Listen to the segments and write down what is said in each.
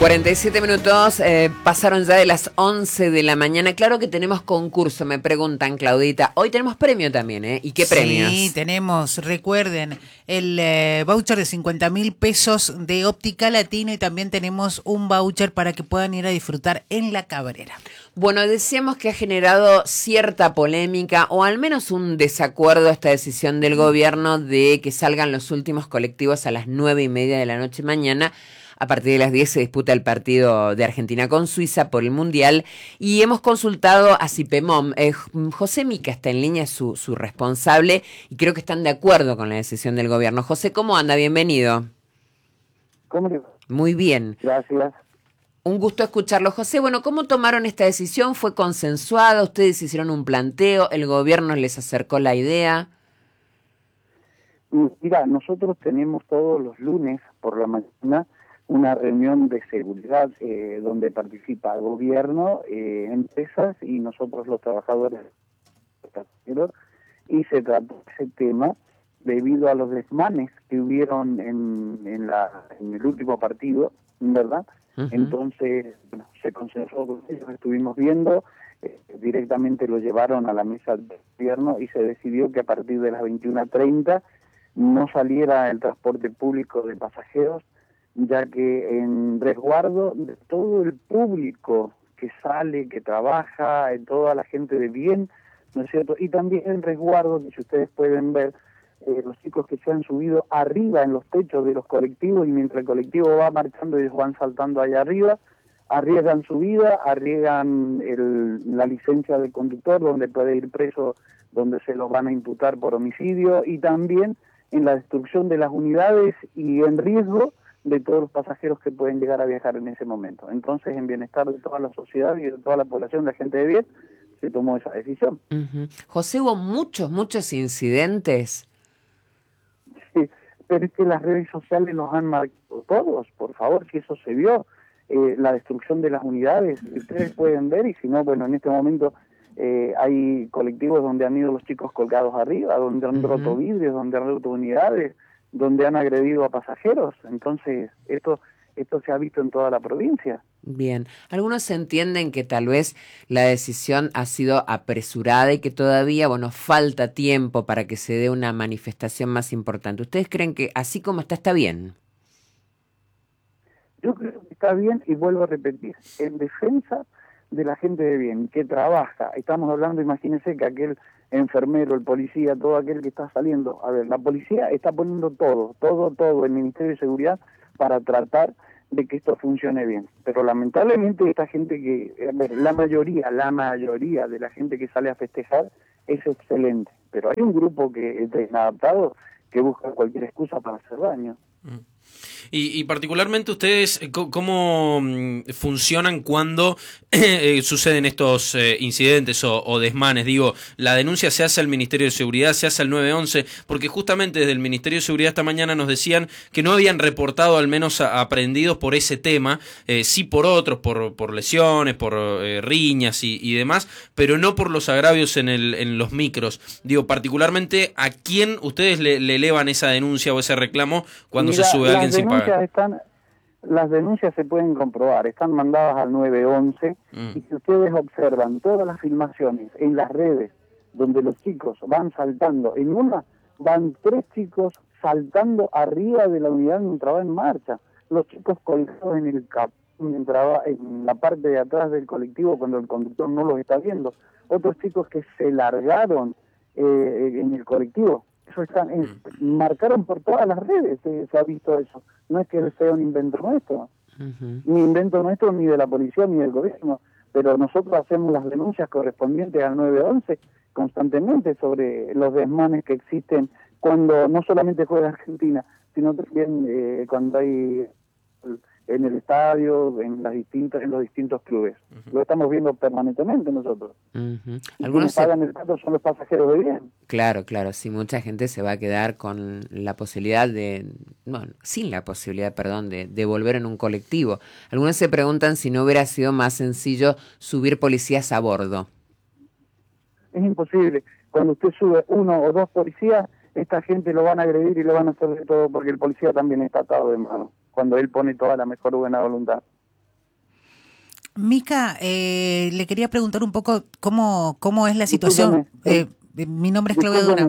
47 minutos, pasaron ya de las 11 de la mañana. Claro que tenemos concurso, me preguntan, Claudita. Hoy tenemos premio también, ¿eh? ¿Y qué premios? Sí, tenemos, recuerden, el voucher de 50.000 pesos de Óptica Latino y también tenemos un voucher para que puedan ir a disfrutar en La Cabrera. Bueno, decíamos que ha generado cierta polémica o al menos un desacuerdo esta decisión del gobierno de que salgan los últimos colectivos a las 9:30 de la noche mañana. A partir de las 10 se disputa el partido de Argentina con Suiza por el Mundial y hemos consultado a CIPEMOM. José Mica está en línea, su responsable, y creo que están de acuerdo con la decisión del gobierno. José, ¿cómo anda? Bienvenido. ¿Cómo le va? Muy bien. Gracias. Un gusto escucharlo. José, bueno, ¿cómo tomaron esta decisión? ¿Fue consensuada? ¿Ustedes hicieron un planteo? ¿El gobierno les acercó la idea? Mira, nosotros tenemos todos los lunes por la mañana una reunión de seguridad donde participa el gobierno, empresas y nosotros los trabajadores, y se trató ese tema debido a los desmanes que hubieron en el último partido, ¿verdad? Uh-huh. Entonces, bueno, se consensuó con ellos, estuvimos viendo, directamente lo llevaron a la mesa del gobierno y se decidió que a partir de las 21:30 no saliera el transporte público de pasajeros, ya que en resguardo de todo el público que sale, que trabaja, toda la gente de bien, ¿no es cierto? Y también en resguardo, que si ustedes pueden ver, los chicos que se han subido arriba en los techos de los colectivos y mientras el colectivo va marchando ellos van saltando allá arriba, arriesgan su vida, arriesgan la licencia del conductor, donde puede ir preso, donde se lo van a imputar por homicidio, y también en la destrucción de las unidades y en riesgo de todos los pasajeros que pueden llegar a viajar en ese momento. Entonces, en bienestar de toda la sociedad y de toda la población, la gente de bien, se tomó esa decisión. Uh-huh. José, hubo muchos incidentes. Sí, pero es que las redes sociales nos han marcado todos, por favor, si eso se vio, la destrucción de las unidades, ustedes pueden ver, y si no, bueno, en este momento hay colectivos donde han ido los chicos colgados arriba, donde han roto vidrios, donde han roto unidades, donde han agredido a pasajeros. Entonces, esto se ha visto en toda la provincia. Bien. Algunos entienden que tal vez la decisión ha sido apresurada y que todavía, bueno, falta tiempo para que se dé una manifestación más importante. ¿Ustedes creen que así como está bien? Yo creo que está bien, y vuelvo a repetir, en defensa de la gente de bien, que trabaja. Estamos hablando, imagínense que aquel enfermero, el policía, todo aquel que está saliendo. A ver, la policía está poniendo todo, el Ministerio de Seguridad, para tratar de que esto funcione bien. Pero lamentablemente esta gente que, a ver, la mayoría de la gente que sale a festejar es excelente. Pero hay un grupo que es inadaptado que busca cualquier excusa para hacer daño. Y particularmente ustedes, ¿cómo funcionan cuando suceden estos incidentes o desmanes? Digo, la denuncia se hace al Ministerio de Seguridad, se hace al 911, porque justamente desde el Ministerio de Seguridad esta mañana nos decían que no habían reportado al menos aprehendidos por ese tema, sí por otros, por lesiones, por riñas y demás, pero no por los agravios en los micros. Digo, particularmente, ¿a quién ustedes le elevan esa denuncia o ese reclamo cuando se sube alguien sin pagar? Las denuncias se pueden comprobar, están mandadas al 911 y si ustedes observan todas las filmaciones en las redes donde los chicos van saltando, en una van 3 chicos saltando arriba de la unidad mientras va en marcha, los chicos colgados en el capó mientras va en la parte de atrás del colectivo cuando el conductor no los está viendo, otros chicos que se largaron en el colectivo. Eso marcaron por todas las redes, se ha visto eso. No es que sea un invento nuestro, ni invento nuestro ni de la policía ni del gobierno, pero nosotros hacemos las denuncias correspondientes al 911 constantemente sobre los desmanes que existen cuando no solamente juega Argentina, sino también cuando hay en el estadio, en los distintos clubes. Lo estamos viendo permanentemente nosotros. Algunos pagan el pato son los pasajeros de bien. Claro, sí, mucha gente se va a quedar con la posibilidad sin la posibilidad, de volver en un colectivo. Algunos se preguntan si no hubiera sido más sencillo subir policías a bordo. Es imposible. Cuando usted sube 1 o 2 policías, esta gente lo van a agredir y lo van a hacer de todo porque el policía también está atado de mano cuando él pone toda la mejor buena voluntad. Mica, le quería preguntar un poco cómo es la situación. Mi nombre es Claudia Durán.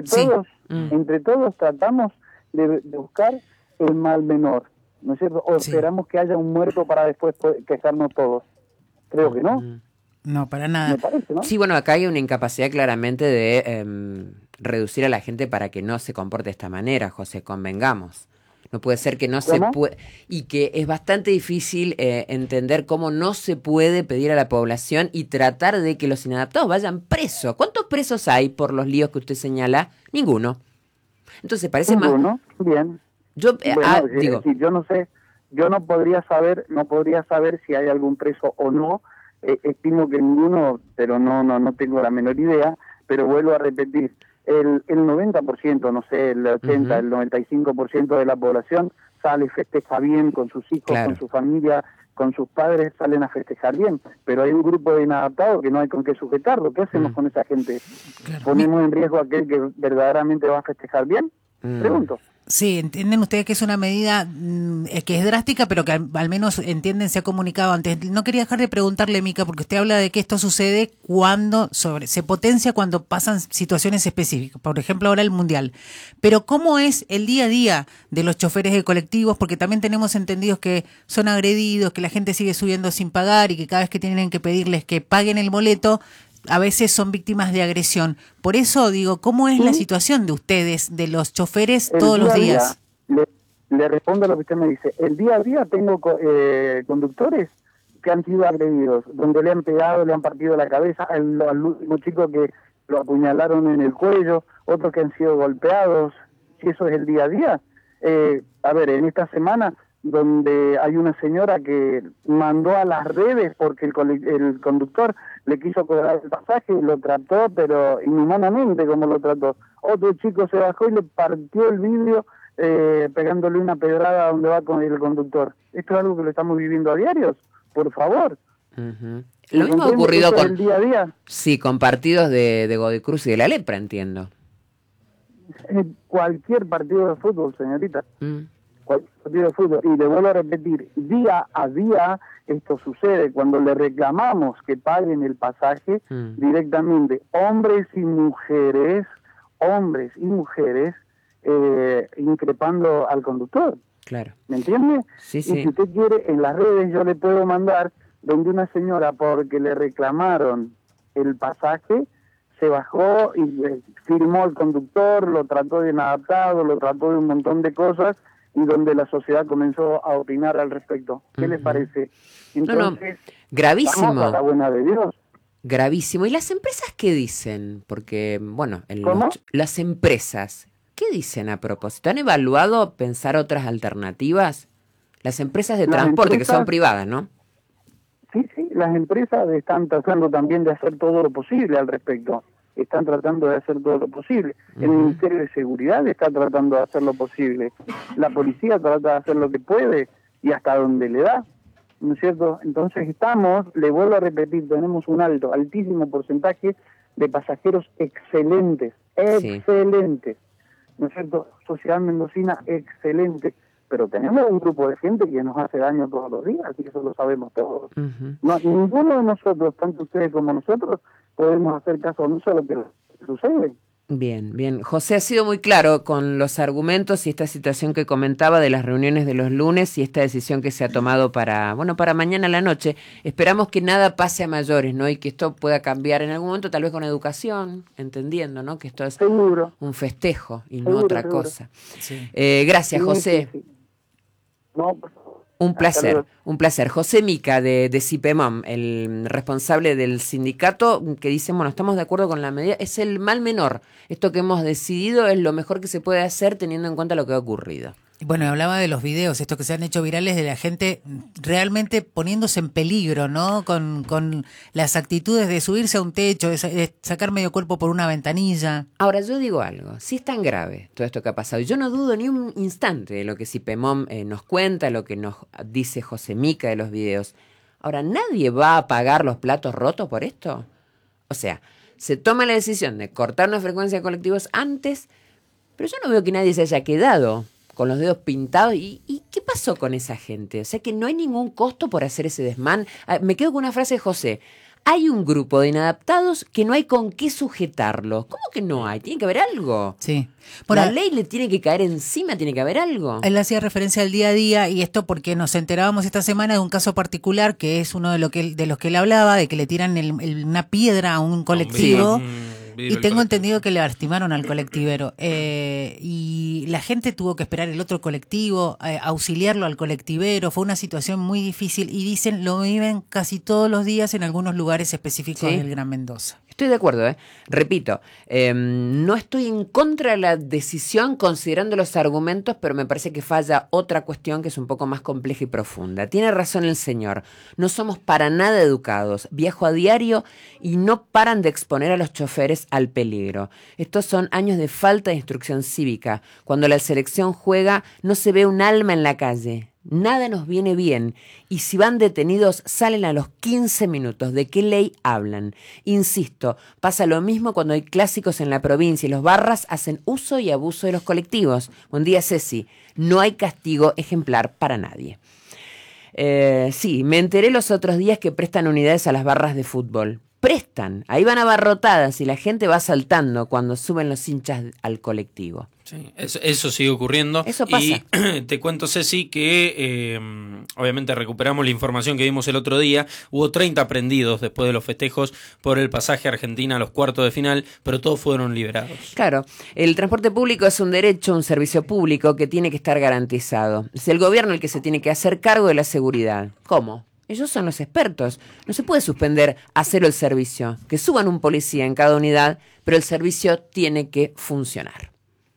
Entre todos tratamos de buscar el mal menor, ¿no es cierto? O esperamos que haya un muerto para después quejarnos todos. Creo que no. No, para nada. Me parece, ¿no? Sí, bueno, acá hay una incapacidad claramente de reducir a la gente para que no se comporte de esta manera, José, convengamos. No puede ser que no se puede... Y que es bastante difícil entender cómo no se puede pedir a la población y tratar de que los inadaptados vayan presos. ¿Cuántos presos hay por los líos que usted señala? Ninguno. Entonces parece más... Ninguno, bien. Yo digo... Sí, yo no sé, yo no podría saber si hay algún preso o no. Estimo que ninguno, pero no tengo la menor idea. Pero vuelvo a repetir, el 90%, no sé, el 80%, el 95% de la población sale y festeja bien con sus hijos, con su familia, con sus padres, salen a festejar bien. Pero hay un grupo de inadaptados que no hay con qué sujetarlo. ¿Qué hacemos con esa gente? Claro. ¿Ponemos en riesgo a aquel que verdaderamente va a festejar bien? Pregunto. Sí, entienden ustedes que es una medida que es drástica, pero que al menos entienden, se ha comunicado antes. No quería dejar de preguntarle, Mica, porque usted habla de que esto sucede se potencia cuando pasan situaciones específicas, por ejemplo ahora el Mundial. Pero ¿cómo es el día a día de los choferes de colectivos? Porque también tenemos entendidos que son agredidos, que la gente sigue subiendo sin pagar y que cada vez que tienen que pedirles que paguen el boleto, a veces son víctimas de agresión. Por eso digo, ¿cómo es la situación de ustedes, de los choferes, todos los días? Le respondo a lo que usted me dice. El día a día tengo conductores que han sido agredidos, donde le han pegado, le han partido la cabeza, al último chico que lo apuñalaron en el cuello, otros que han sido golpeados. Si eso es el día a día. A ver, en esta semana, donde hay una señora que mandó a las redes porque el conductor le quiso cobrar el pasaje y lo trató, pero inhumanamente como lo trató. Otro chico se bajó y le partió el vidrio pegándole una pedrada donde va con el conductor. ¿Esto es algo que lo estamos viviendo a diario? Por favor. Lo mismo ha ocurrido con... el día a día. Sí, con partidos de Godecruz y de la Lepra, entiendo. Cualquier partido de fútbol, señorita. Cualquier partido de fútbol. Y le vuelvo a repetir, día a día esto sucede. Cuando le reclamamos que paguen el pasaje directamente, hombres y mujeres, increpando al conductor. Claro. ¿Me entiende? Sí, y sí. si usted quiere, en las redes yo le puedo mandar donde una señora, porque le reclamaron el pasaje, se bajó y firmó al conductor, lo trató de inadaptado, lo trató de un montón de cosas, y donde la sociedad comenzó a opinar al respecto. ¿Qué les parece? Entonces, gravísimo. Vamos a la buena de Dios. Gravísimo. ¿Y las empresas qué dicen? Porque, bueno, ¿Cómo? Las empresas, ¿qué dicen a propósito? ¿Han evaluado pensar otras alternativas? Las empresas de transporte, que son privadas, ¿no? Sí, las empresas están tratando también de hacer todo lo posible al respecto. Están tratando de hacer todo lo posible. El Ministerio de Seguridad está tratando de hacer lo posible. La policía trata de hacer lo que puede y hasta donde le da, ¿no es cierto? Entonces le vuelvo a repetir, tenemos un altísimo porcentaje de pasajeros excelentes, ¿no es cierto? Sociedad mendocina excelente, pero tenemos un grupo de gente que nos hace daño todos los días, y eso lo sabemos todos. No, ninguno de nosotros, tanto ustedes como nosotros, podemos hacer caso omiso a lo que sucede. Bien. José ha sido muy claro con los argumentos y esta situación que comentaba de las reuniones de los lunes y esta decisión que se ha tomado para mañana a la noche. Esperamos que nada pase a mayores, ¿no? Y que esto pueda cambiar en algún momento, tal vez con educación, entendiendo, ¿no? Que esto es un festejo y no otra cosa. Sí. Gracias, José. Sí. No, por favor. Un placer. José Mica de CIPEMOM, el responsable del sindicato, que dice, bueno, estamos de acuerdo con la medida, es el mal menor. Esto que hemos decidido es lo mejor que se puede hacer teniendo en cuenta lo que ha ocurrido. Bueno, hablaba de los videos, estos que se han hecho virales, de la gente realmente poniéndose en peligro, ¿no? Con las actitudes de subirse a un techo, de sacar medio cuerpo por una ventanilla. Ahora, yo digo algo, si es tan grave todo esto que ha pasado, yo no dudo ni un instante de lo que CIPEMOM nos cuenta, lo que nos dice José Mica de los videos. Ahora, ¿nadie va a pagar los platos rotos por esto? O sea, se toma la decisión de cortar una frecuencia de colectivos antes, pero yo no veo que nadie se haya quedado con los dedos pintados. ¿Y qué pasó con esa gente? O sea que no hay ningún costo por hacer ese desmán. Me quedo con una frase de José. Hay un grupo de inadaptados que no hay con qué sujetarlos. ¿Cómo que no hay? Tiene que haber algo. Sí. Bueno, la ley le tiene que caer encima, tiene que haber algo. Él hacía referencia al día a día, y esto porque nos enterábamos esta semana de un caso particular que es uno de los que él hablaba, de que le tiran una piedra a un colectivo. Y tengo entendido que le lastimaron al colectivero. Y la gente tuvo que esperar el otro colectivo, auxiliarlo al colectivero. Fue una situación muy difícil y dicen lo viven casi todos los días en algunos lugares específicos del Gran Mendoza. Estoy de acuerdo, repito, no estoy en contra de la decisión considerando los argumentos, pero me parece que falla otra cuestión que es un poco más compleja y profunda. Tiene razón el señor, no somos para nada educados, viajo a diario y no paran de exponer a los choferes al peligro. Estos son años de falta de instrucción cívica. Cuando la selección juega no se ve un alma en la calle. Nada nos viene bien, y si van detenidos salen a los 15 minutos. ¿De qué ley hablan? Insisto, pasa lo mismo cuando hay clásicos en la provincia y los barras hacen uso y abuso de los colectivos. Buen día, Ceci. No hay castigo ejemplar para nadie. Sí, me enteré los otros días que prestan unidades a las barras de fútbol. Prestan, ahí van abarrotadas y la gente va saltando cuando suben los hinchas al colectivo. Sí, eso sigue ocurriendo. Eso pasa. Y te cuento, Ceci, que obviamente recuperamos la información que vimos el otro día. Hubo 30 prendidos después de los festejos por el pasaje a Argentina a los cuartos de final, pero todos fueron liberados. Claro, el transporte público es un derecho, un servicio público que tiene que estar garantizado. Es el gobierno el que se tiene que hacer cargo de la seguridad. ¿Cómo? Ellos son los expertos. No se puede suspender a cero el servicio. Que suban un policía en cada unidad, pero el servicio tiene que funcionar.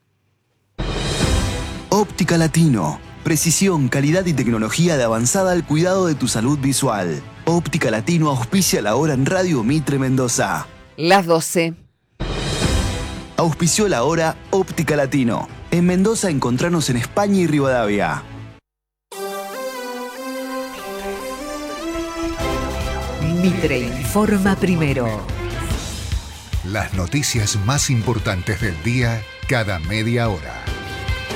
Óptica Latino. Precisión, calidad y tecnología de avanzada al cuidado de tu salud visual. Óptica Latino auspicia la hora en Radio Mitre Mendoza. Las 12. Auspició la hora Óptica Latino. En Mendoza encontranos en España y Rivadavia. Mitre informa primero. Las noticias más importantes del día cada media hora.